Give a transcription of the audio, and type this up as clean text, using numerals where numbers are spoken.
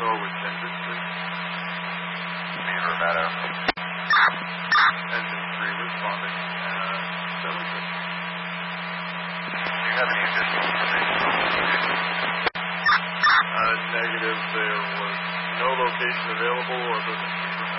Norwich engine, please. Beaver Meadow. Engine 3 responding. Settlement. Do you have any additional information on the location? Negative. There was no location available other than Beaver